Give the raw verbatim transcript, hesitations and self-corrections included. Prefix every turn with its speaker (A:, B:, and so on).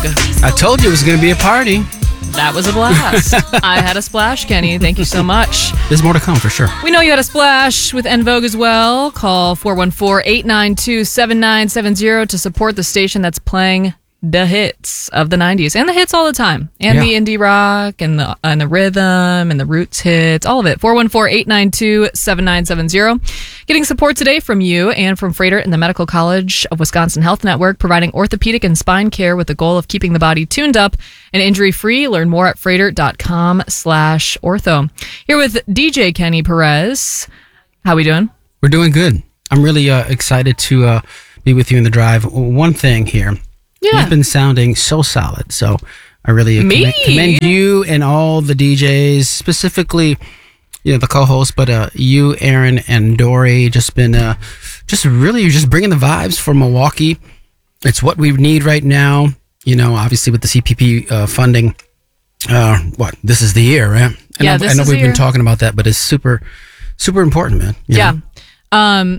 A: I told you it was going to be a party.
B: That was a blast. I had a splash, Kenny. Thank you so much.
A: There's more to come for sure.
B: We know you had a splash with En Vogue as well. Call four one four, eight nine two, seven nine seven zero to support the station that's playing the hits of the nineties and the hits all the time, and
A: Yeah.
B: the indie rock and the and the rhythm and the roots hits, all of it. four one four, eight nine two, seven nine seven zero. Getting support today from you and from Freighter and the Medical College of Wisconsin Health Network, providing orthopedic and spine care with the goal of keeping the body tuned up and injury free. Learn more at freighter.com slash ortho. Here with D J Kenny Perez. How we doing?
A: We're doing good. I'm really uh, excited to uh, be with you in the drive. One thing here.
B: Yeah.
A: You've been sounding so solid, so I really
B: Me?
A: commend, commend you and all the D Js, specifically, you know, the co-hosts, but uh, you, Aaron, and Dory, just been uh, just really just bringing the vibes for Milwaukee. It's what we need right now. You know, obviously with the C P P uh, funding, uh, what this is the year, right? I
B: Yeah,
A: know,
B: this
A: I know
B: is
A: we've
B: the
A: been
B: year.
A: talking about that, but it's super, super important, man. You
B: Yeah.
A: know?
B: Um,